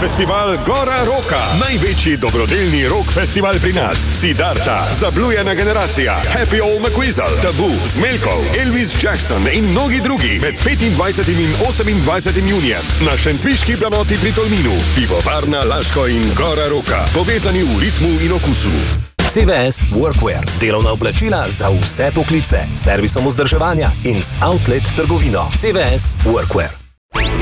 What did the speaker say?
festival Gora Roka. Največji dobrodelni rock festival pri nas. Siddharta, Zablujena generacija, Happy Old McQuizzle, Tabu, Smelkov, Elvis Jackson in mnogi drugi med 25. in 28. junijem na Šentviški planoti pri Tolminu. Pivovarna Laško in Gora Roka. Povezani v ritmu in okusu. CVS Workwear. Delovna oblačila za vse poklice. Servisom vzdrževanja in z outlet trgovino. CVS Workwear.